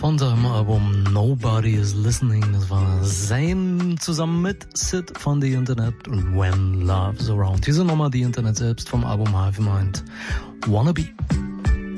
von seinem Album Nobody is Listening. Das war Zayn zusammen mit Sid von The Internet und When Love's Around. Diese Nummer, die Internet selbst vom Album Hive Mind, Wannabe.